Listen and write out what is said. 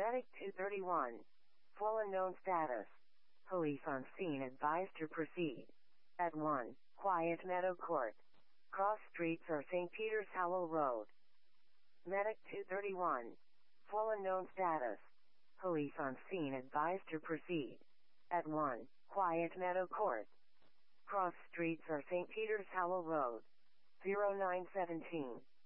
Medic 231. Full unknown status. Police on scene advised to proceed. At 1, Quiet Meadow Court. Cross streets or St. Peter's Hollow Road. Medic 231. Full unknown status. Police on scene advised to proceed. At 1, Quiet Meadow Court. Cross streets or St. Peter's Hollow Road. 0917.